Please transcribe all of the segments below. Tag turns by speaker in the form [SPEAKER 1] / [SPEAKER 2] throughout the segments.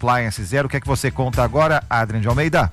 [SPEAKER 1] Compliance Zero. O que é que você conta agora, Adrian de Almeida?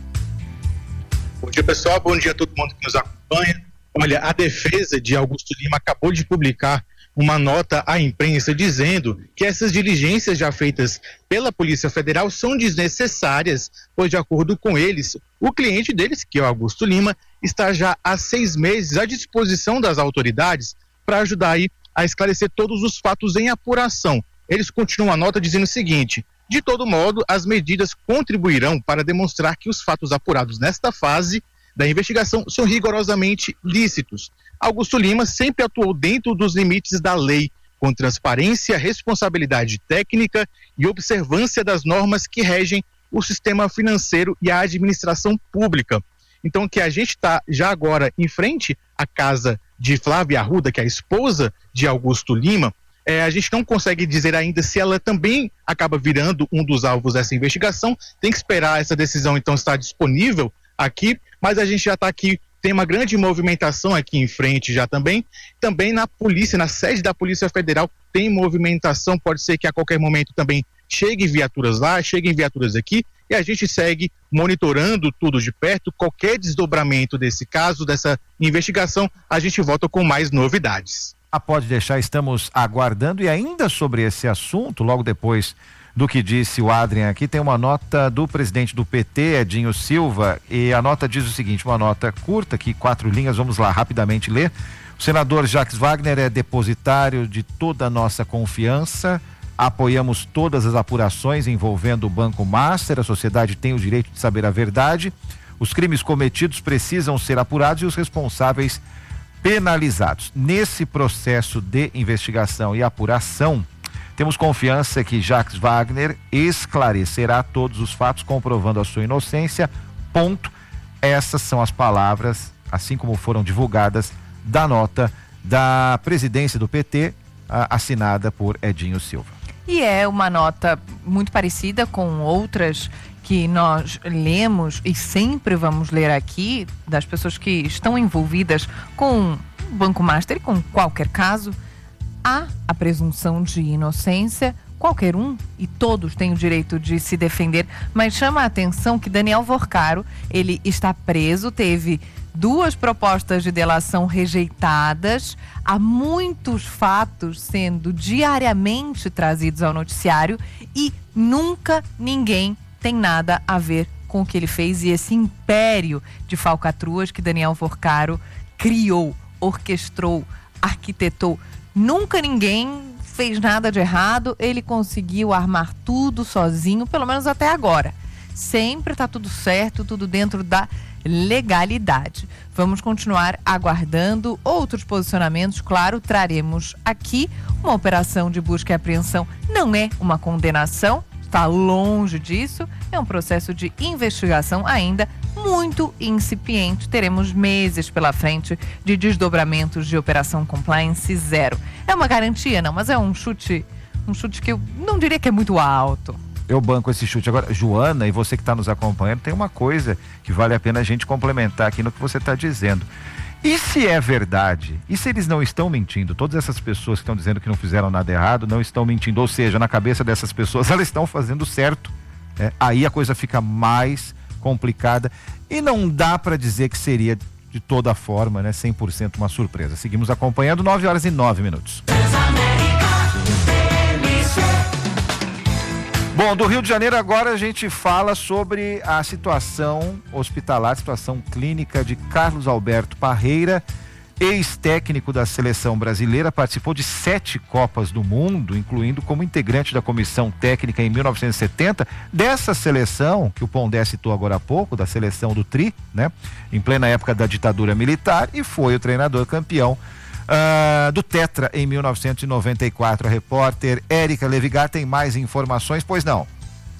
[SPEAKER 2] Bom dia, pessoal. Bom dia a todo mundo que nos acompanha. Olha, a defesa de Augusto Lima acabou de publicar uma nota à imprensa dizendo que essas diligências já feitas pela Polícia Federal são desnecessárias, pois, de acordo com eles, o cliente deles, que é o Augusto Lima, está já há 6 meses à disposição das autoridades para ajudar aí a esclarecer todos os fatos em apuração. Eles continuam a nota dizendo o seguinte: de todo modo, as medidas contribuirão para demonstrar que os fatos apurados nesta fase da investigação são rigorosamente lícitos. Augusto Lima sempre atuou dentro dos limites da lei, com transparência, responsabilidade técnica e observância das normas que regem o sistema financeiro e a administração pública. Então, que a gente está já agora em frente à casa de Flávia Arruda, que é a esposa de Augusto Lima, a gente não consegue dizer ainda se ela também acaba virando um dos alvos dessa investigação. Tem que esperar essa decisão, então, estar disponível aqui, mas a gente já está aqui, tem uma grande movimentação aqui em frente já também na polícia, na sede da Polícia Federal tem movimentação, pode ser que a qualquer momento também cheguem viaturas lá, cheguem viaturas aqui, e a gente segue monitorando tudo de perto. Qualquer desdobramento desse caso, dessa investigação, a gente volta com mais novidades.
[SPEAKER 1] Pode deixar, estamos aguardando. E ainda sobre esse assunto, logo depois do que disse o Adrian aqui, tem uma nota do presidente do PT, Edinho Silva, e a nota diz o seguinte, uma nota curta aqui, 4 linhas, vamos lá rapidamente ler. O senador Jacques Wagner é depositário de toda a nossa confiança, apoiamos todas as apurações envolvendo o Banco Master, a sociedade tem o direito de saber a verdade, os crimes cometidos precisam ser apurados e os responsáveis penalizados. Nesse processo de investigação e apuração, temos confiança que Jacques Wagner esclarecerá todos os fatos, comprovando a sua inocência. Ponto. Essas são as palavras, assim como foram divulgadas, da nota da presidência do PT, assinada por Edinho Silva.
[SPEAKER 3] E é uma nota muito parecida com outras que nós lemos e sempre vamos ler aqui, das pessoas que estão envolvidas com o Banco Master e com qualquer caso. Há a presunção de inocência, qualquer um e todos têm o direito de se defender, mas chama a atenção que Daniel Vorcaro, ele está preso, teve 2 propostas de delação rejeitadas, há muitos fatos sendo diariamente trazidos ao noticiário e nunca ninguém tem nada a ver com o que ele fez e esse império de falcatruas que Daniel Vorcaro criou, orquestrou, arquitetou. Nunca ninguém fez nada de errado, ele conseguiu armar tudo sozinho, pelo menos até agora. Sempre está tudo certo, tudo dentro da legalidade. Vamos continuar aguardando outros posicionamentos, claro, traremos aqui uma operação de busca e apreensão, não é uma condenação, está longe disso, é um processo de investigação ainda muito incipiente. Teremos meses pela frente de desdobramentos de Operação Compliance Zero. É uma garantia, não, mas é um chute que eu não diria que é muito alto.
[SPEAKER 1] Eu banco esse chute. Agora, Joana, e você que está nos acompanhando, tem uma coisa que vale a pena a gente complementar aqui no que você está dizendo. E se é verdade? E se eles não estão mentindo? Todas essas pessoas que estão dizendo que não fizeram nada errado não estão mentindo, ou seja, na cabeça dessas pessoas elas estão fazendo certo. Aí a coisa fica mais complicada e não dá para dizer que seria de toda forma, 100% uma surpresa. Seguimos acompanhando, 9h09. Bom, do Rio de Janeiro agora a gente fala sobre a situação hospitalar, situação clínica de Carlos Alberto Parreira, ex-técnico da seleção brasileira, participou de 7 Copas do Mundo, incluindo como integrante da comissão técnica em 1970, dessa seleção que o Pondé citou agora há pouco, da seleção do Tri, em plena época da ditadura militar, e foi o treinador campeão do Tetra em 1994. A repórter Érica Levigar tem mais informações, pois não?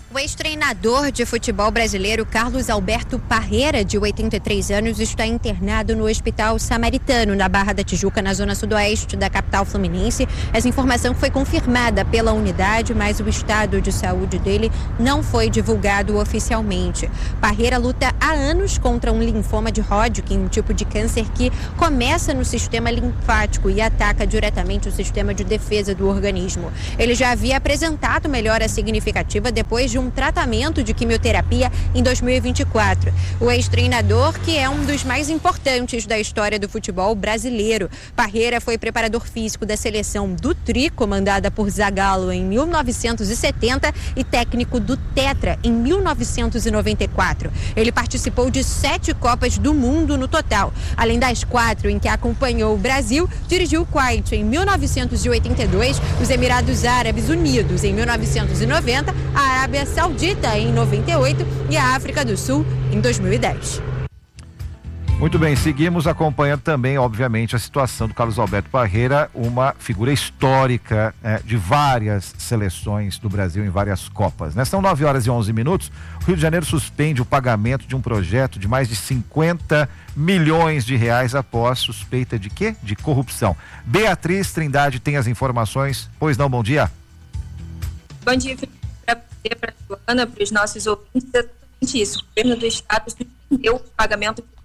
[SPEAKER 4] O ex-treinador de futebol brasileiro Carlos Alberto Parreira, de 83 anos, está internado no Hospital Samaritano, na Barra da Tijuca, na zona sudoeste da capital fluminense. Essa informação foi confirmada pela unidade, mas o estado de saúde dele não foi divulgado oficialmente. Parreira luta há anos contra um linfoma de Hodgkin, um tipo de câncer que começa no sistema linfático e ataca diretamente o sistema de defesa do organismo. Ele já havia apresentado melhora significativa depois de um tratamento de quimioterapia em 2024. O ex-treinador, que é um dos mais importantes da história do futebol brasileiro. Parreira foi preparador físico da seleção do Tri, comandada por Zagallo em 1970, e técnico do Tetra em 1994. Ele participou de 7 Copas do Mundo no total. Além das 4 em que acompanhou o Brasil, dirigiu o Kuwait em 1982, os Emirados Árabes Unidos em 1990, a Arábia Saudita em 98 e a África do Sul em 2010.
[SPEAKER 1] Muito bem, seguimos acompanhando também, obviamente, a situação do Carlos Alberto Parreira, uma figura histórica de várias seleções do Brasil em várias Copas. São 9h11. O Rio de Janeiro suspende o pagamento de um projeto de mais de 50 milhões de reais após suspeita de quê? De corrupção. Beatriz Trindade tem as informações. Pois não, bom dia.
[SPEAKER 5] Bom dia, Felipe. Para a Joana, para os nossos ouvintes, é exatamente isso. O governo do estado suspendeu o pagamento de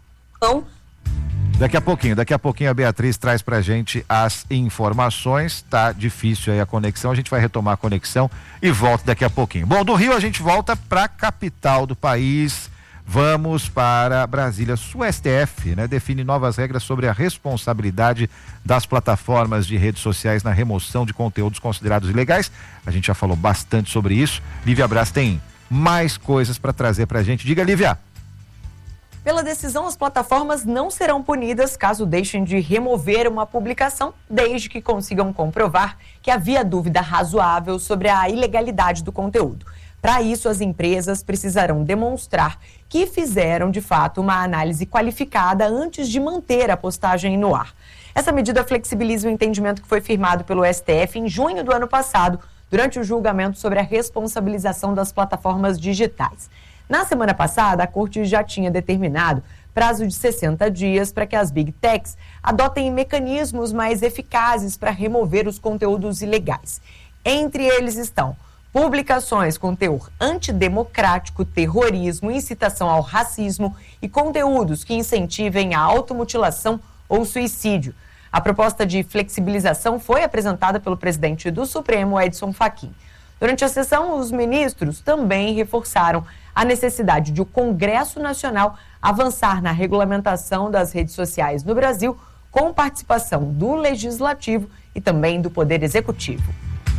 [SPEAKER 1] Daqui a pouquinho a Beatriz traz pra gente as informações. Tá difícil aí a conexão, a gente vai retomar a conexão e volta daqui a pouquinho. Bom, do Rio a gente volta pra capital do país. Vamos para Brasília. O STF, define novas regras sobre a responsabilidade das plataformas de redes sociais na remoção de conteúdos considerados ilegais. A gente já falou bastante sobre isso. Lívia Braz tem mais coisas para trazer pra gente. Diga, Lívia.
[SPEAKER 6] Pela decisão, as plataformas não serão punidas caso deixem de remover uma publicação, desde que consigam comprovar que havia dúvida razoável sobre a ilegalidade do conteúdo. Para isso, as empresas precisarão demonstrar que fizeram, de fato, uma análise qualificada antes de manter a postagem no ar. Essa medida flexibiliza o entendimento que foi firmado pelo STF em junho do ano passado, durante o julgamento sobre a responsabilização das plataformas digitais. Na semana passada, a Corte já tinha determinado prazo de 60 dias para que as Big Techs adotem mecanismos mais eficazes para remover os conteúdos ilegais. Entre eles estão publicações com teor antidemocrático, terrorismo, incitação ao racismo e conteúdos que incentivem a automutilação ou suicídio. A proposta de flexibilização foi apresentada pelo presidente do Supremo, Edson Fachin. Durante a sessão, os ministros também reforçaram a necessidade de o Congresso Nacional avançar na regulamentação das redes sociais no Brasil, com participação do Legislativo e também do Poder Executivo.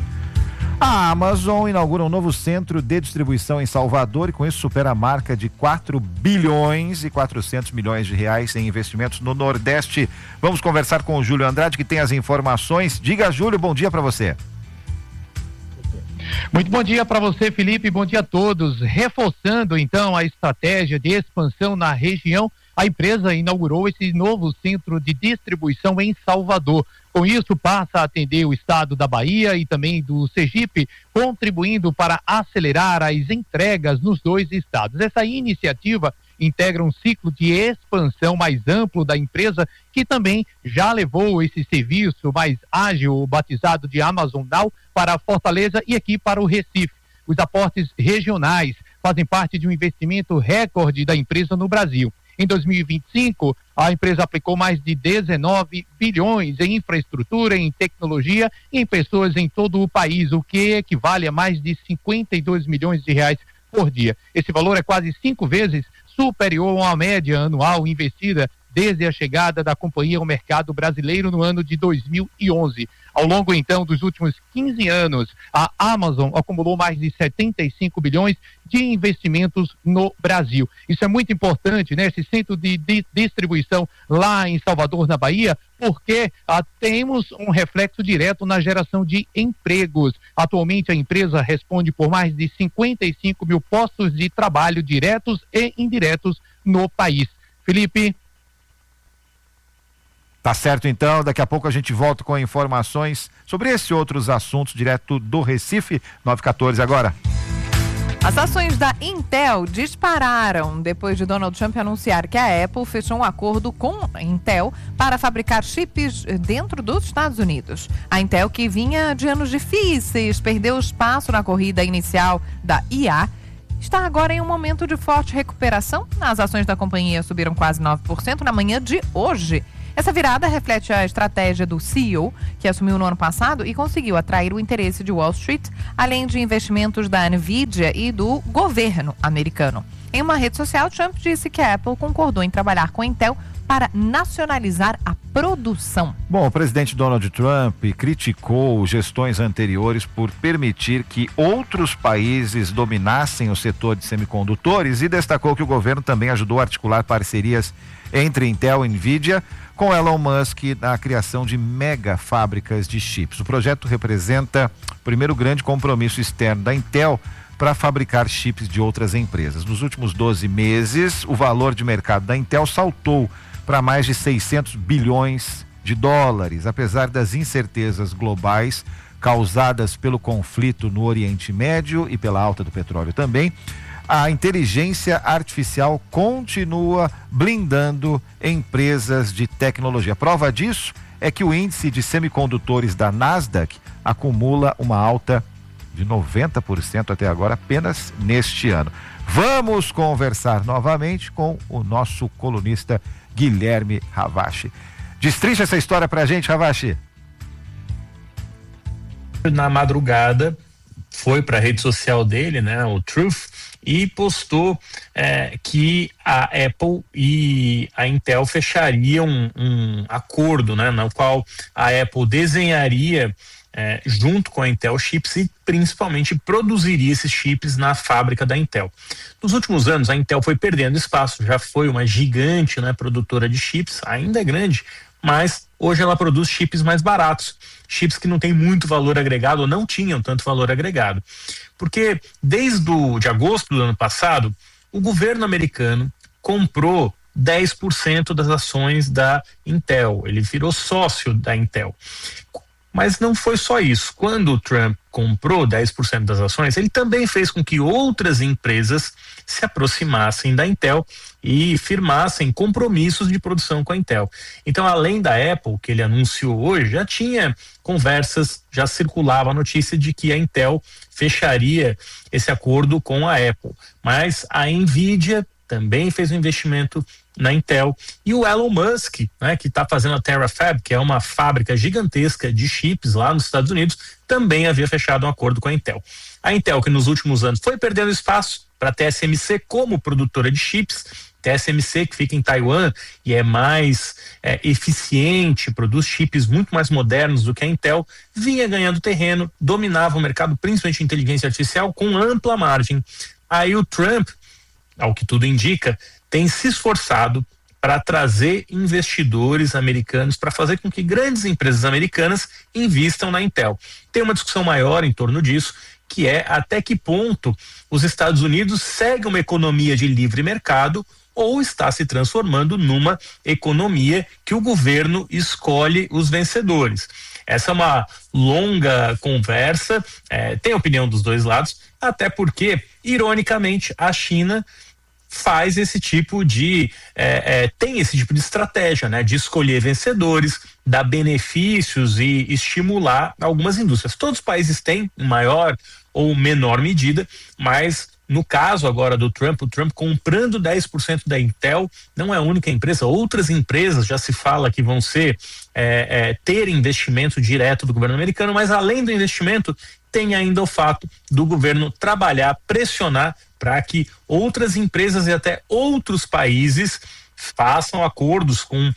[SPEAKER 1] A Amazon inaugura um novo centro de distribuição em Salvador e com isso supera a marca de 4 bilhões e 400 milhões de reais em investimentos no Nordeste. Vamos conversar com o Júlio Andrade, que tem as informações. Diga, Júlio, bom dia para você.
[SPEAKER 7] Muito bom dia para você, Felipe, bom dia a todos. Reforçando então a estratégia de expansão na região, a empresa inaugurou esse novo centro de distribuição em Salvador. Com isso, passa a atender o estado da Bahia e também do Sergipe, contribuindo para acelerar as entregas nos dois estados. Essa iniciativa integra um ciclo de expansão mais amplo da empresa, que também já levou esse serviço mais ágil, batizado de Amazon Now, para Fortaleza e aqui para o Recife. Os aportes regionais fazem parte de um investimento recorde da empresa no Brasil. Em 2025, a empresa aplicou mais de 19 bilhões em infraestrutura, em tecnologia e em pessoas em todo o país, o que equivale a mais de 52 milhões de reais por dia. Esse valor é quase 5 vezes superior à média anual investida desde a chegada da companhia ao mercado brasileiro no ano de 2011. Ao longo, então, dos últimos 15 anos, a Amazon acumulou mais de 75 bilhões de investimentos no Brasil. Isso é muito importante, esse centro de distribuição lá em Salvador, na Bahia, porque temos um reflexo direto na geração de empregos. Atualmente, a empresa responde por mais de 55 mil postos de trabalho diretos e indiretos no país. Felipe.
[SPEAKER 1] Tá certo, então, daqui a pouco a gente volta com informações sobre esse e outros assuntos direto do Recife. 9h14 agora.
[SPEAKER 3] As ações da Intel dispararam depois de Donald Trump anunciar que a Apple fechou um acordo com a Intel para fabricar chips dentro dos Estados Unidos. A Intel, que vinha de anos difíceis, perdeu espaço na corrida inicial da IA, está agora em um momento de forte recuperação. As ações da companhia subiram quase 9% na manhã de hoje. Essa virada reflete a estratégia do CEO, que assumiu no ano passado e conseguiu atrair o interesse de Wall Street, além de investimentos da Nvidia e do governo americano. Em uma rede social, Trump disse que a Apple concordou em trabalhar com a Intel para nacionalizar a produção.
[SPEAKER 1] Bom, o presidente Donald Trump criticou gestões anteriores por permitir que outros países dominassem o setor de semicondutores e destacou que o governo também ajudou a articular parcerias entre Intel e Nvidia com Elon Musk na criação de mega fábricas de chips. O projeto representa o primeiro grande compromisso externo da Intel para fabricar chips de outras empresas. Nos últimos 12 meses, o valor de mercado da Intel saltou para mais de 600 bilhões de dólares, apesar das incertezas globais causadas pelo conflito no Oriente Médio e pela alta do petróleo também. A inteligência artificial continua blindando empresas de tecnologia. Prova disso é que o índice de semicondutores da Nasdaq acumula uma alta de 90% até agora, apenas neste ano. Vamos conversar novamente com o nosso colunista Guilherme Ravache. Destrincha essa história pra gente, Ravache.
[SPEAKER 8] Na madrugada, foi para a rede social dele, né, o Truth, e postou que a Apple e a Intel fechariam um acordo, né, no qual a Apple desenharia junto com a Intel chips e principalmente produziria esses chips na fábrica da Intel. Nos últimos anos a Intel foi perdendo espaço, já foi uma gigante, né, produtora de chips, ainda é grande, mas hoje ela produz chips mais baratos, chips que não têm muito valor agregado ou não tinham tanto valor agregado. Porque desde de agosto do ano passado, o governo americano comprou 10% das ações da Intel, ele virou sócio da Intel. Mas não foi só isso. Quando o Trump comprou 10% das ações, ele também fez com que outras empresas se aproximassem da Intel e firmassem compromissos de produção com a Intel. Então, além da Apple, que ele anunciou hoje, já tinha conversas, já circulava a notícia de que a Intel fecharia esse acordo com a Apple. Mas a Nvidia também fez um investimento na Intel, e o Elon Musk, né, que está fazendo a TerraFab, que é uma fábrica gigantesca de chips lá nos Estados Unidos, também havia fechado um acordo com a Intel. A Intel, que nos últimos anos foi perdendo espaço para a TSMC como produtora de chips, TSMC que fica em Taiwan e é mais eficiente, produz chips muito mais modernos do que a Intel, vinha ganhando terreno, dominava o mercado, principalmente de inteligência artificial, com ampla margem. Aí o Trump, ao que tudo indica, tem se esforçado para trazer investidores americanos para fazer com que grandes empresas americanas invistam na Intel. Tem uma discussão maior em torno disso, que é até que ponto os Estados Unidos seguem uma economia de livre mercado ou está se transformando numa economia que o governo escolhe os vencedores. Essa é uma longa conversa, tem opinião dos dois lados, até porque, ironicamente, a China faz esse tipo de tem esse tipo de estratégia, né, de escolher vencedores, dar benefícios e estimular algumas indústrias. Todos os países têm, em maior ou menor medida, mas no caso agora do Trump, o Trump comprando 10% da Intel, não é a única empresa, outras empresas já se fala que vão ser ter investimento direto do governo americano, mas além do investimento tem ainda o fato do governo trabalhar, pressionar para que outras empresas e até outros países façam acordos com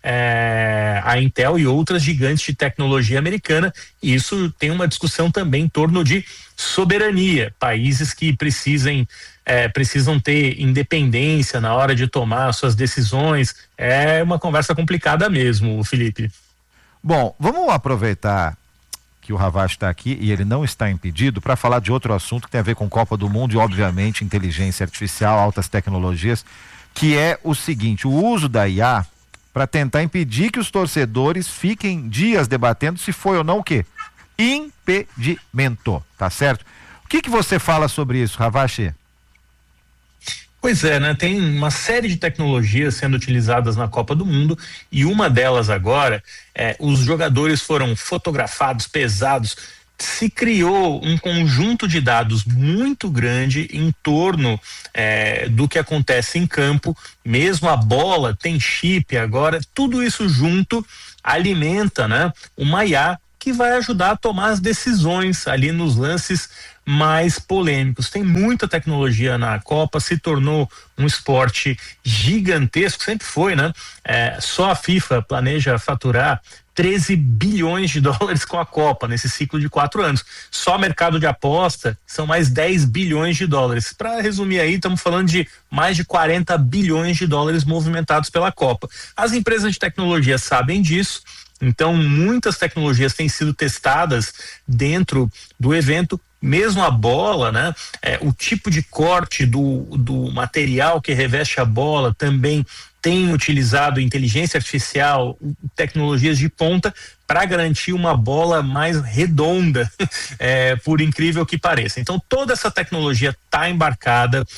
[SPEAKER 8] a Intel e outras gigantes de tecnologia americana. E isso tem uma discussão também em torno de soberania, países que precisam ter independência na hora de tomar suas decisões. É uma conversa complicada mesmo, Felipe.
[SPEAKER 1] Bom, vamos aproveitar que o Ravache está aqui e ele não está impedido para falar de outro assunto que tem a ver com Copa do Mundo e, obviamente, inteligência artificial, altas tecnologias, que é o seguinte: o uso da IA para tentar impedir que os torcedores fiquem dias debatendo se foi ou não o quê? Impedimento, tá certo? O que você fala sobre isso, Ravache?
[SPEAKER 8] Pois é, né? Tem uma série de tecnologias sendo utilizadas na Copa do Mundo e uma delas agora, os jogadores foram fotografados, pesados, se criou um conjunto de dados muito grande em torno do que acontece em campo, mesmo a bola tem chip agora, tudo isso junto alimenta, né, uma IA que vai ajudar a tomar as decisões ali nos lances mais polêmicos. Tem muita tecnologia na Copa, se tornou um esporte gigantesco, sempre foi, né? Só a FIFA planeja faturar 13 bilhões de dólares com a Copa nesse ciclo de 4 anos. Só mercado de aposta são mais 10 bilhões de dólares. Para resumir aí, estamos falando de mais de 40 bilhões de dólares movimentados pela Copa. As empresas de tecnologia sabem disso, então muitas tecnologias têm sido testadas dentro do evento. Mesmo a bola, né? O tipo de corte do material que reveste a bola também tem utilizado inteligência artificial, tecnologias de ponta para garantir uma bola mais redonda, por incrível que pareça. Então toda essa tecnologia está embarcada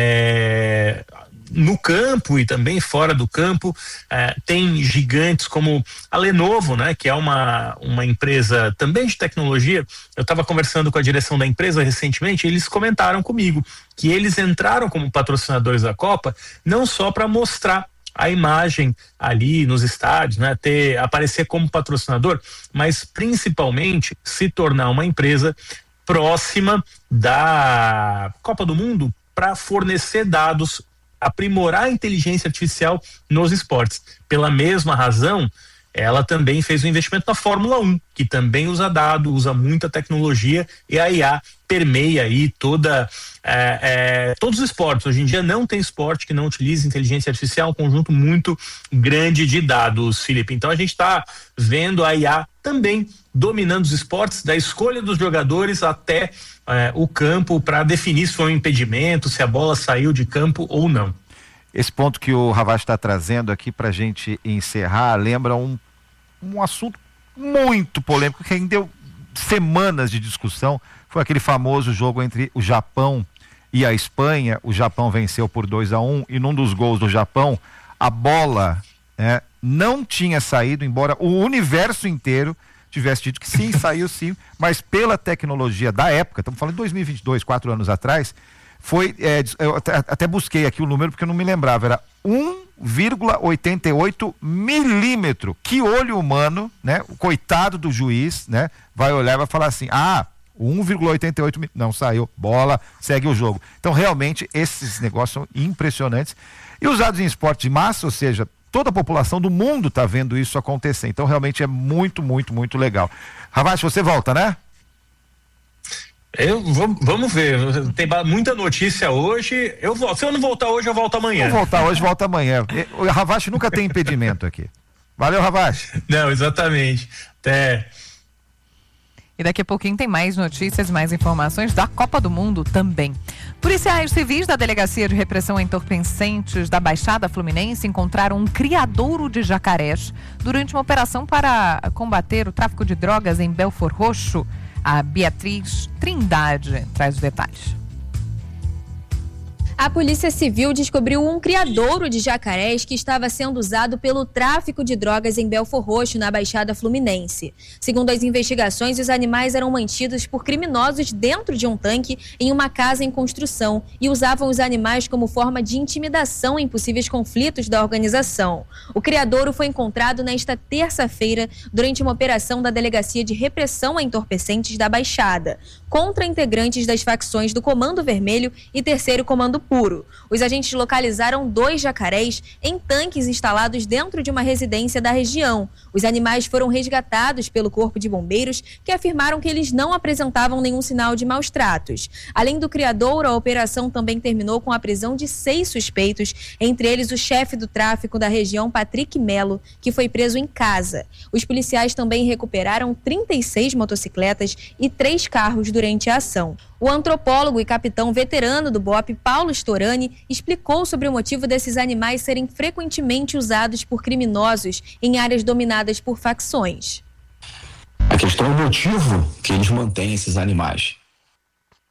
[SPEAKER 8] no campo e também fora do campo. Tem gigantes como a Lenovo, né, que é uma empresa também de tecnologia. Eu estava conversando com a direção da empresa recentemente e eles comentaram comigo que eles entraram como patrocinadores da Copa não só para mostrar a imagem ali nos estádios, né, aparecer como patrocinador, mas principalmente se tornar uma empresa próxima da Copa do Mundo para fornecer dados, aprimorar a inteligência artificial nos esportes. Pela mesma razão, ela também fez um investimento na Fórmula 1, que também usa dado, usa muita tecnologia, e a IA permeia aí todos os esportes. Hoje em dia não tem esporte que não utilize inteligência artificial, um conjunto muito grande de dados, Felipe. Então a gente está vendo a IA também dominando os esportes, da escolha dos jogadores até o campo, para definir se foi um impedimento, se a bola saiu de campo ou não.
[SPEAKER 1] Esse ponto que o Ravache está trazendo aqui para a gente encerrar lembra um assunto muito polêmico que ainda deu semanas de discussão. Foi aquele famoso jogo entre o Japão e a Espanha. O Japão venceu por 2-1 e num dos gols do Japão a bola não tinha saído, embora o universo inteiro tivesse dito que sim, saiu sim, mas pela tecnologia da época, estamos falando de 2022, 4 anos atrás, foi, eu até busquei aqui o número porque eu não me lembrava, era 1,88 milímetro. Que olho humano, né? O coitado do juiz, né? Vai olhar e vai falar assim, 1,88 não saiu, bola, segue o jogo. Então realmente esses negócios são impressionantes e usados em esporte de massa, ou seja, toda a população do mundo está vendo isso acontecer. Então realmente é muito, muito, muito legal. Ravache, você volta, né?
[SPEAKER 8] Vamos ver, tem muita notícia hoje, eu volto. Se eu não voltar hoje, eu volto amanhã.
[SPEAKER 1] Não voltar hoje, volta amanhã. O Ravache nunca tem impedimento aqui. Valeu, Ravache.
[SPEAKER 8] Não, exatamente. Até.
[SPEAKER 3] E daqui a pouquinho tem mais notícias, mais informações da Copa do Mundo também. Policiais civis da Delegacia de Repressão a Entorpecentes da Baixada Fluminense encontraram um criadouro de jacarés durante uma operação para combater o tráfico de drogas em Belford Roxo. A Beatriz Trindade traz os detalhes.
[SPEAKER 9] A Polícia Civil descobriu um criadouro de jacarés que estava sendo usado pelo tráfico de drogas em Belford Roxo, na Baixada Fluminense. Segundo as investigações, os animais eram mantidos por criminosos dentro de um tanque em uma casa em construção e usavam os animais como forma de intimidação em possíveis conflitos da organização. O criadouro foi encontrado nesta terça-feira durante uma operação da Delegacia de Repressão a Entorpecentes da Baixada, contra integrantes das facções do Comando Vermelho e 3º Comando Puro. Os agentes localizaram 2 jacarés em tanques instalados dentro de uma residência da região. Os animais foram resgatados pelo Corpo de Bombeiros, que afirmaram que eles não apresentavam nenhum sinal de maus tratos. Além do criadouro, a operação também terminou com a prisão de 6 suspeitos, entre eles o chefe do tráfico da região, Patrick Melo, que foi preso em casa. Os policiais também recuperaram 36 motocicletas e 3 carros durante a ação. O antropólogo e capitão veterano do BOPE, Paulo Storani, explicou sobre o motivo desses animais serem frequentemente usados por criminosos em áreas dominadas por facções.
[SPEAKER 10] A questão é o motivo que eles mantêm esses animais.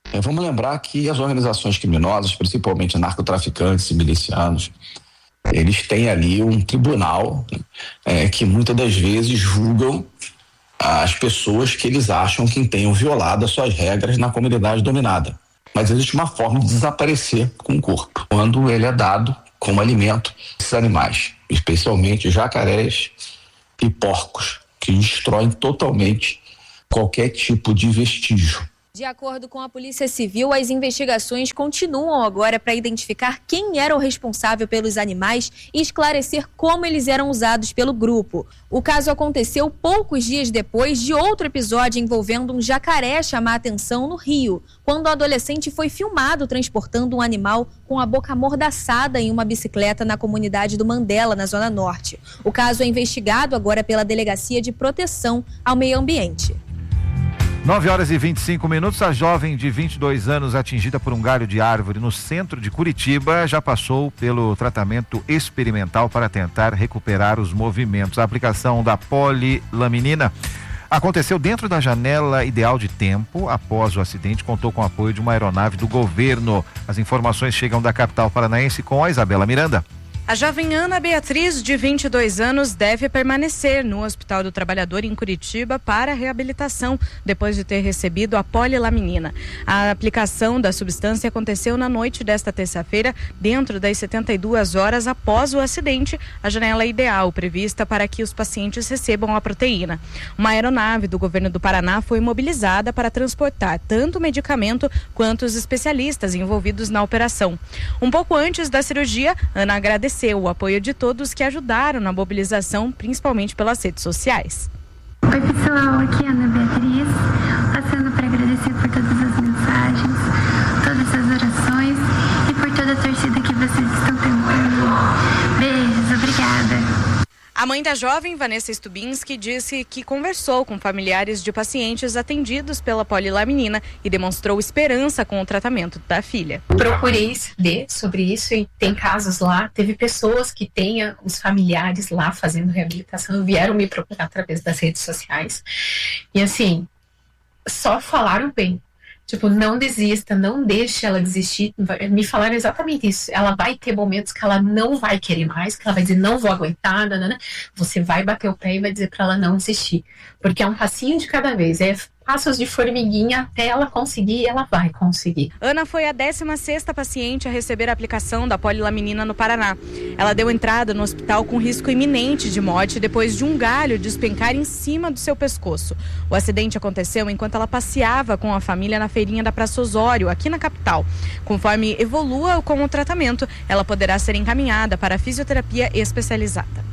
[SPEAKER 10] Vamos lembrar que as organizações criminosas, principalmente narcotraficantes e milicianos, eles têm ali um tribunal que muitas das vezes julgam as pessoas que eles acham que tenham violado as suas regras na comunidade dominada. Mas existe uma forma de desaparecer com o corpo, quando ele é dado como alimento a esses animais, especialmente jacarés e porcos, que destroem totalmente qualquer tipo de vestígio.
[SPEAKER 9] De acordo com a Polícia Civil, as investigações continuam agora para identificar quem era o responsável pelos animais e esclarecer como eles eram usados pelo grupo. O caso aconteceu poucos dias depois de outro episódio envolvendo um jacaré chamar a atenção no Rio, quando o adolescente foi filmado transportando um animal com a boca amordaçada em uma bicicleta na comunidade do Mandela, na Zona Norte. O caso é investigado agora pela Delegacia de Proteção ao Meio Ambiente.
[SPEAKER 1] 9h25, a jovem de 22 anos atingida por um galho de árvore no centro de Curitiba já passou pelo tratamento experimental para tentar recuperar os movimentos. A aplicação da polilaminina aconteceu dentro da janela ideal de tempo. Após o acidente, contou com o apoio de uma aeronave do governo. As informações chegam da capital paranaense com a Isabela Miranda.
[SPEAKER 11] A jovem Ana Beatriz, de 22 anos, deve permanecer no Hospital do Trabalhador em Curitiba para reabilitação, depois de ter recebido a polilaminina. A aplicação da substância aconteceu na noite desta terça-feira, dentro das 72 horas após o acidente, a janela ideal prevista para que os pacientes recebam a proteína. Uma aeronave do governo do Paraná foi mobilizada para transportar tanto o medicamento quanto os especialistas envolvidos na operação. Um pouco antes da cirurgia, Ana agradeceu o apoio de todos que ajudaram na mobilização, principalmente pelas redes sociais.
[SPEAKER 12] Oi pessoal, aqui é a Ana Beatriz, passando para agradecer por todas as mensagens, todas as orações e por toda a torcida que vocês estão tendo por mim. Beijos, obrigada.
[SPEAKER 11] A mãe da jovem, Vanessa Stubinski, disse que conversou com familiares de pacientes atendidos pela polilaminina e demonstrou esperança com o tratamento da filha.
[SPEAKER 13] Procurei saber sobre isso e tem casos lá. Teve pessoas que têm os familiares lá fazendo reabilitação, vieram me procurar através das redes sociais. E assim, só falaram bem. Tipo, não desista, não deixe ela desistir. Me falaram exatamente isso. Ela vai ter momentos que ela não vai querer mais, que ela vai dizer, não vou aguentar, nanana. Você vai bater o pé e vai dizer para ela não desistir. Porque é um passinho de cada vez, é passos de formiguinha até ela conseguir e ela vai conseguir.
[SPEAKER 11] Ana foi a 16ª paciente a receber a aplicação da polilaminina no Paraná. Ela deu entrada no hospital com risco iminente de morte depois de um galho despencar em cima do seu pescoço. O acidente aconteceu enquanto ela passeava com a família na feirinha da Praça Osório, aqui na capital. Conforme evolua com o tratamento, ela poderá ser encaminhada para a fisioterapia especializada.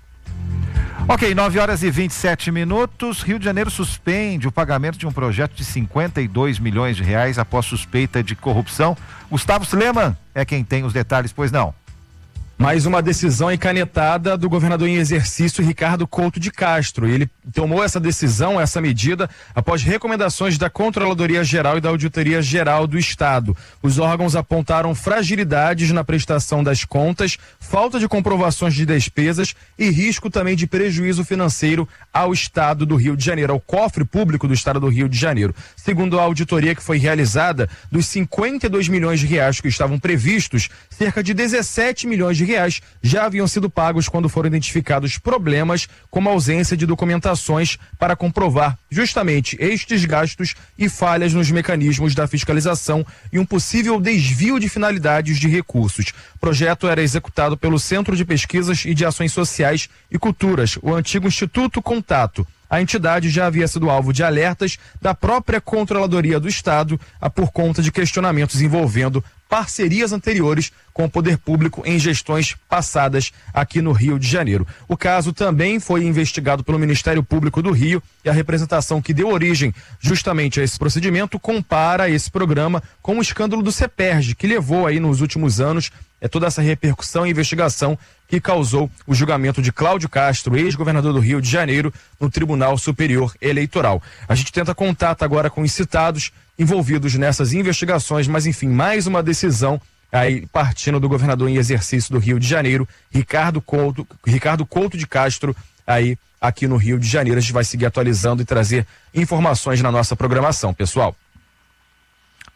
[SPEAKER 1] Ok, 9h27. Rio de Janeiro suspende o pagamento de um projeto de 52 milhões de reais após suspeita de corrupção. Gustavo Sleman é quem tem os detalhes, pois não?
[SPEAKER 14] Mais uma decisão encanetada do governador em exercício, Ricardo Couto de Castro. Ele tomou essa decisão, essa medida, após recomendações da Controladoria Geral e da Auditoria Geral do Estado. Os órgãos apontaram fragilidades na prestação das contas, falta de comprovações de despesas e risco também de prejuízo financeiro ao Estado do Rio de Janeiro, ao cofre público do Estado do Rio de Janeiro. Segundo a auditoria que foi realizada, dos 52 milhões de reais que estavam previstos, cerca de 17 milhões de reais já haviam sido pagos quando foram identificados problemas como a ausência de documentações para comprovar justamente estes gastos e falhas nos mecanismos da fiscalização e um possível desvio de finalidades de recursos. O projeto era executado pelo Centro de Pesquisas e de Ações Sociais e Culturas, o antigo Instituto Contato. A entidade já havia sido alvo de alertas da própria Controladoria do Estado por conta de questionamentos envolvendo parcerias anteriores com o poder público em gestões passadas aqui no Rio de Janeiro. O caso também foi investigado pelo Ministério Público do Rio e a representação que deu origem justamente a esse procedimento compara esse programa com o escândalo do CEPERJ, que levou aí nos últimos anos toda essa repercussão e investigação que causou o julgamento de Cláudio Castro, ex-governador do Rio de Janeiro, no Tribunal Superior Eleitoral. A gente tenta contato agora com os citados envolvidos nessas investigações, mas enfim, mais uma decisão aí partindo do governador em exercício do Rio de Janeiro, Ricardo Couto de Castro, aí aqui no Rio de Janeiro. A gente vai seguir atualizando e trazer informações na nossa programação, pessoal.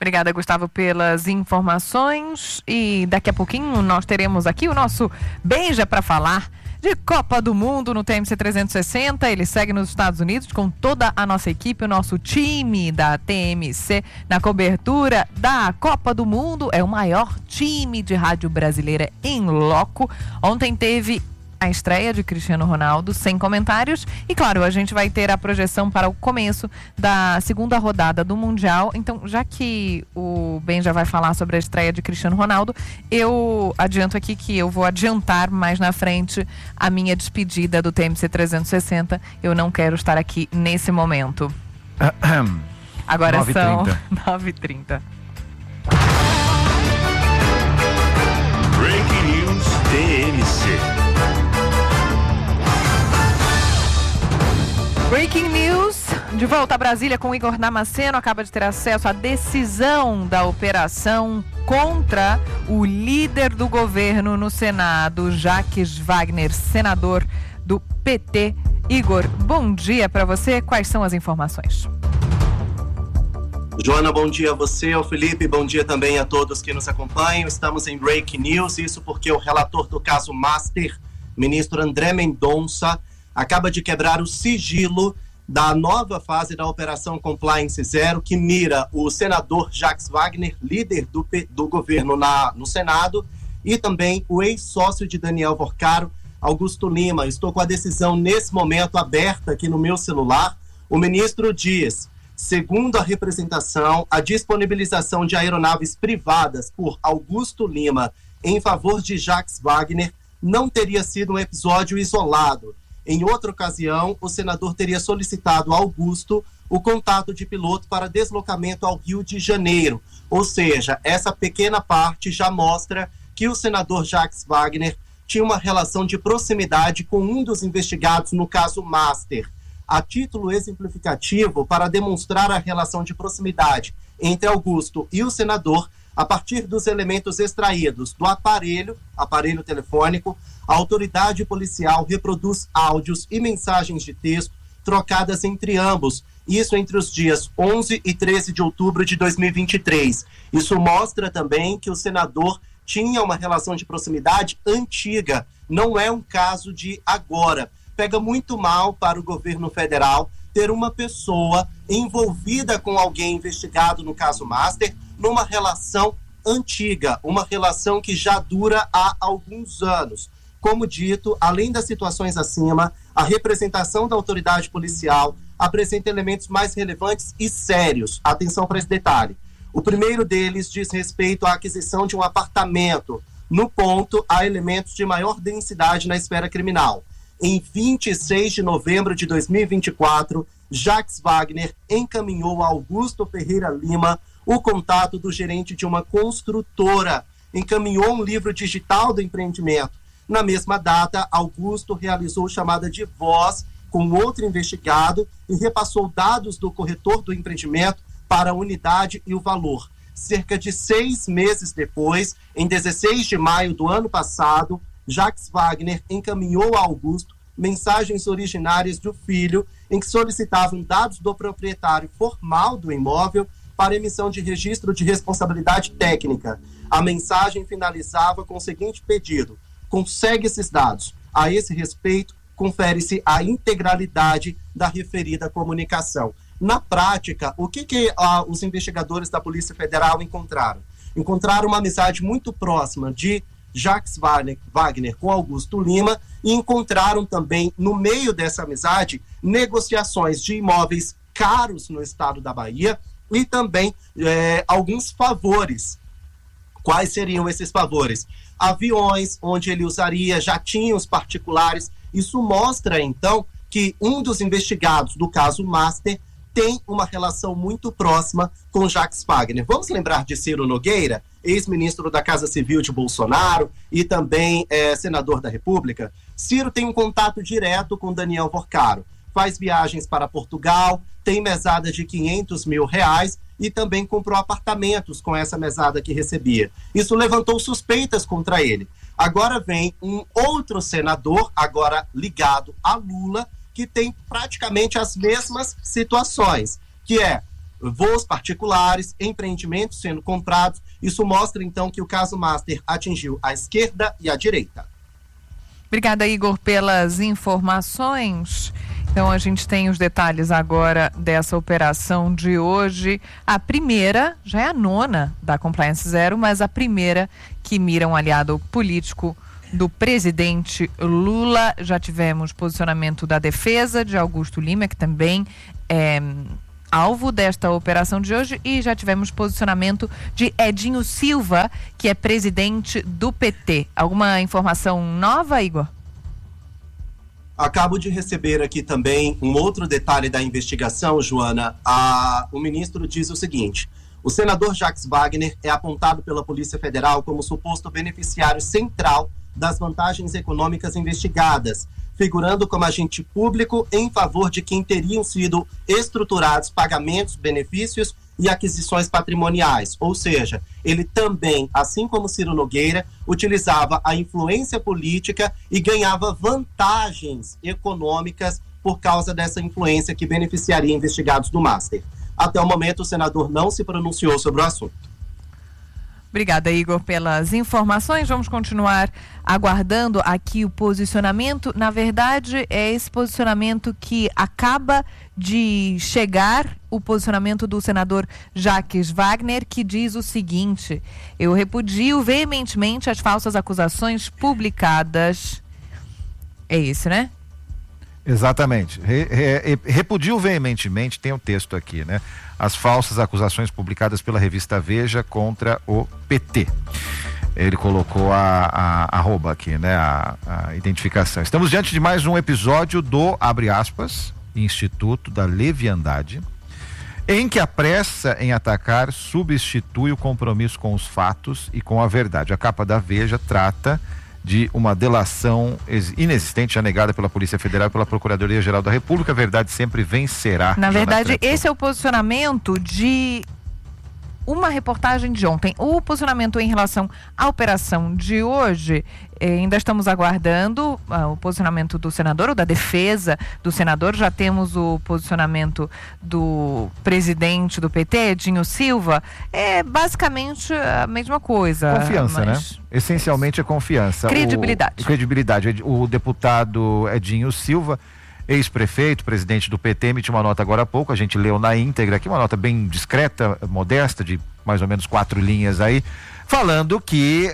[SPEAKER 3] Obrigada, Gustavo, pelas informações. E daqui a pouquinho nós teremos aqui o nosso Beija para falar de Copa do Mundo no TMC 360. Ele segue nos Estados Unidos com toda a nossa equipe, o nosso time da TMC na cobertura da Copa do Mundo. É o maior time de rádio brasileira em loco. Ontem teve a estreia de Cristiano Ronaldo, sem comentários, e claro, a gente vai ter a projeção para o começo da segunda rodada do Mundial. Então, já que o Ben já vai falar sobre a estreia de Cristiano Ronaldo, eu adianto aqui que eu vou adiantar mais na frente a minha despedida do TMC 360. Eu não quero estar aqui nesse momento. Agora 9h30. São 9h30.
[SPEAKER 15] Breaking News TMC.
[SPEAKER 3] Breaking News, de volta a Brasília com Igor Damasceno. Acaba de ter acesso à decisão da operação contra o líder do governo no Senado, Jacques Wagner, senador do PT. Igor, bom dia para você. Quais são as informações?
[SPEAKER 16] Joana, bom dia a você, ao Felipe, bom dia também a todos que nos acompanham. Estamos em Breaking News, isso porque o relator do caso Master, ministro André Mendonça, acaba de quebrar o sigilo da nova fase da Operação Compliance Zero, que mira o senador Jacques Wagner, líder do governo no Senado, e também o ex-sócio de Daniel Vorcaro, Augusto Lima. Estou com a decisão nesse momento aberta aqui no meu celular. O ministro diz, segundo a representação, a disponibilização de aeronaves privadas por Augusto Lima em favor de Jacques Wagner não teria sido um episódio isolado. Em outra ocasião, o senador teria solicitado a Augusto o contato de piloto para deslocamento ao Rio de Janeiro. Ou seja, essa pequena parte já mostra que o senador Jacques Wagner tinha uma relação de proximidade com um dos investigados no caso Master. A título exemplificativo, para demonstrar a relação de proximidade entre Augusto e o senador, a partir dos elementos extraídos do aparelho telefônico, a autoridade policial reproduz áudios e mensagens de texto trocadas entre ambos, isso entre os dias 11 e 13 de outubro de 2023. Isso mostra também que o senador tinha uma relação de proximidade antiga, não é um caso de agora. Pega muito mal para o governo federal ter uma pessoa envolvida com alguém investigado no caso Master, numa relação antiga, uma relação que já dura há alguns anos. Como dito, além das situações acima, a representação da autoridade policial apresenta elementos mais relevantes e sérios. Atenção para esse detalhe. O primeiro deles diz respeito à aquisição de um apartamento. No ponto, há elementos de maior densidade na esfera criminal. Em 26 de novembro de 2024, Jacques Wagner encaminhou a Augusto Ferreira Lima o contato do gerente de uma construtora. Encaminhou um livro digital do empreendimento. Na mesma data, Augusto realizou chamada de voz com outro investigado e repassou dados do corretor do empreendimento para a unidade e o valor. Cerca de 6 meses depois, em 16 de maio do ano passado, Jacques Wagner encaminhou a Augusto mensagens originárias do filho em que solicitavam dados do proprietário formal do imóvel para emissão de registro de responsabilidade técnica. A mensagem finalizava com o seguinte pedido: consegue esses dados. A esse respeito, confere-se a integralidade da referida comunicação. Na prática, o que os investigadores da Polícia Federal encontraram? Encontraram uma amizade muito próxima de Jacques Wagner com Augusto Lima e encontraram também, no meio dessa amizade, negociações de imóveis caros no estado da Bahia e também alguns favores. Quais seriam esses favores? Aviões, onde ele usaria jatinhos particulares. Isso mostra, então, que um dos investigados do caso Master tem uma relação muito próxima com Jacques Wagner. Vamos lembrar de Ciro Nogueira, ex-ministro da Casa Civil de Bolsonaro e também senador da República? Ciro tem um contato direto com Daniel Vorcaro. Faz viagens para Portugal, tem mesada de R$500 mil e também comprou apartamentos com essa mesada que recebia. Isso levantou suspeitas contra ele. Agora vem um outro senador, agora ligado a Lula, que tem praticamente as mesmas situações, que é voos particulares, empreendimentos sendo comprados. Isso mostra, então, que o caso Master atingiu a esquerda e a direita.
[SPEAKER 3] Obrigada, Igor, pelas informações. Então, a gente tem os detalhes agora dessa operação de hoje. A primeira, já é a 9ª da Compliance Zero, mas a primeira que mira um aliado político do presidente Lula. Já tivemos posicionamento da defesa de Augusto Lima, que também é alvo desta operação de hoje, e já tivemos posicionamento de Edinho Silva, que é presidente do PT. Alguma informação nova, Igor?
[SPEAKER 16] Acabo de receber aqui também um outro detalhe da investigação, Joana. O ministro diz o seguinte: o senador Jacques Wagner é apontado pela Polícia Federal como suposto beneficiário central das vantagens econômicas investigadas, figurando como agente público em favor de quem teriam sido estruturados pagamentos, benefícios e aquisições patrimoniais. Ou seja, ele também, assim como Ciro Nogueira, utilizava a influência política e ganhava vantagens econômicas por causa dessa influência que beneficiaria investigados do Master. Até o momento, o senador não se pronunciou sobre o assunto.
[SPEAKER 3] Obrigada, Igor, pelas informações. Vamos continuar aguardando aqui o posicionamento. Na verdade, é esse posicionamento que acaba de chegar, o posicionamento do senador Jacques Wagner, que diz o seguinte: eu repudio veementemente as falsas acusações publicadas. É isso, né?
[SPEAKER 1] Exatamente. Repudio veementemente, tem um texto aqui, né? As falsas acusações publicadas pela revista Veja contra o PT. Ele colocou a arroba aqui, né? A identificação. Estamos diante de mais um episódio do, abre aspas, Instituto da Leviandade, em que a pressa em atacar substitui o compromisso com os fatos e com a verdade. A capa da Veja trata de uma delação inexistente, já negada pela Polícia Federal e pela Procuradoria-Geral da República. A verdade sempre vencerá.
[SPEAKER 3] Na verdade, esse é o posicionamento de uma reportagem de ontem. O posicionamento em relação à operação de hoje, ainda estamos aguardando o posicionamento do senador, ou da defesa do senador. Já temos o posicionamento do presidente do PT, Edinho Silva. É basicamente a mesma coisa.
[SPEAKER 1] Confiança, né? Essencialmente é confiança.
[SPEAKER 3] Credibilidade.
[SPEAKER 1] Credibilidade. O deputado Edinho Silva, ex-prefeito, presidente do PT, emitiu uma nota agora há pouco, a gente leu na íntegra aqui, uma nota bem discreta, modesta, de mais ou menos 4 linhas aí, falando que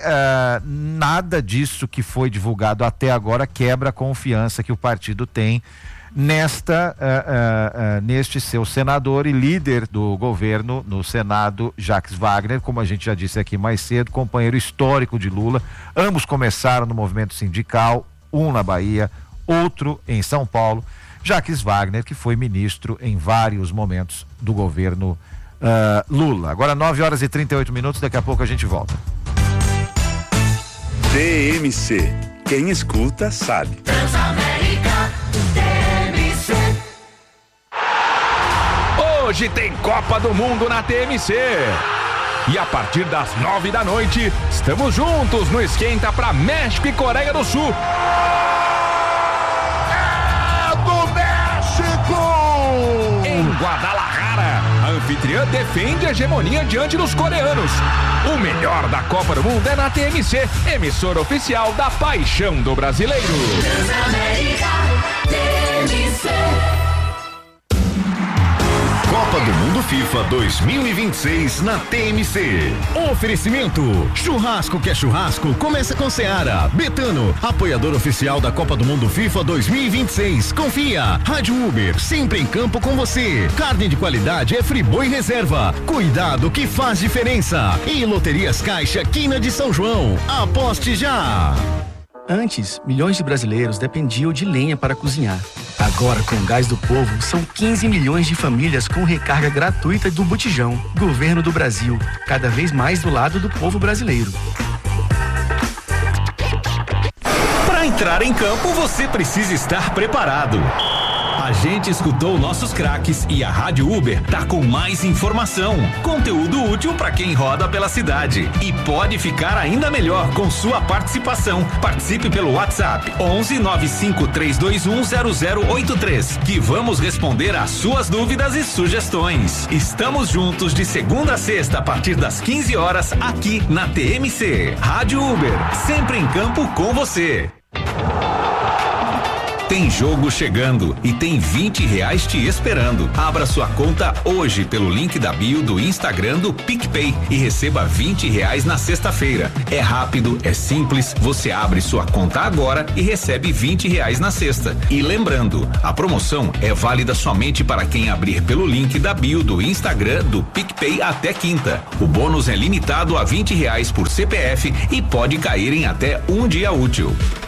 [SPEAKER 1] nada disso que foi divulgado até agora quebra a confiança que o partido tem neste seu senador e líder do governo no Senado, Jacques Wagner, como a gente já disse aqui mais cedo, companheiro histórico de Lula. Ambos começaram no movimento sindical, um na Bahia, outro em São Paulo. Jacques Wagner, que foi ministro em vários momentos do governo Lula. Agora 9h38, daqui a pouco a gente volta.
[SPEAKER 15] TMC, quem escuta sabe.
[SPEAKER 17] Transamérica, TMC.
[SPEAKER 18] Hoje tem Copa do Mundo na TMC. E a partir das 9 da noite, estamos juntos no Esquenta para México e Coreia do Sul. Em Guadalajara, a anfitriã defende a hegemonia diante dos coreanos. O melhor da Copa do Mundo é na TMC, emissora oficial da paixão do brasileiro.
[SPEAKER 17] Transamérica, TMC.
[SPEAKER 19] Copa do Mundo FIFA 2026 na TMC.
[SPEAKER 20] Oferecimento: churrasco que é churrasco, começa com Seara. Betano, apoiador oficial da Copa do Mundo FIFA 2026. Confia. Rádio Uber, sempre em campo com você. Carne de qualidade é Friboi Reserva. Cuidado que faz diferença. E Loterias Caixa, Quina de São João. Aposte já.
[SPEAKER 21] Antes, milhões de brasileiros dependiam de lenha para cozinhar. Agora, com o Gás do Povo, são 15 milhões de famílias com recarga gratuita do botijão. Governo do Brasil, cada vez mais do lado do povo brasileiro.
[SPEAKER 20] Para entrar em campo, você precisa estar preparado.
[SPEAKER 2] A gente escutou nossos craques e a Rádio Uber tá com mais informação, conteúdo útil para quem roda pela cidade. E pode ficar ainda melhor com sua participação. Participe pelo WhatsApp 11 95 321 0083, que vamos responder às suas dúvidas e sugestões. Estamos juntos de segunda a sexta a partir das 15 horas aqui na TMC. Rádio Uber, sempre em campo com você. Tem jogo chegando e tem R$20 te esperando. Abra sua conta hoje pelo link da bio do Instagram do PicPay e receba R$20 na sexta-feira. É rápido, é simples, você abre sua conta agora e recebe R$20 na sexta. E lembrando, a promoção é válida somente para quem abrir pelo link da bio do Instagram do PicPay até quinta. O bônus é limitado a R$20 por CPF e pode cair em até um dia útil.